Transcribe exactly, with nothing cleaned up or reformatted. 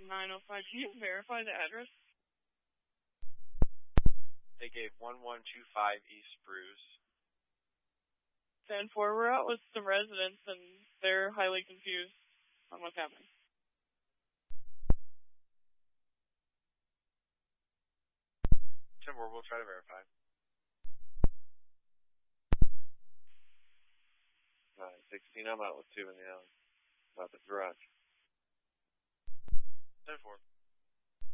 nine oh five. Can you verify the address? They gave one one two five East Spruce. ten four, we're out with some residents, and they're highly confused on what's happening. ten four, we'll try to verify. nine sixteen, I'm out with two in the alley. About the garage. ten four.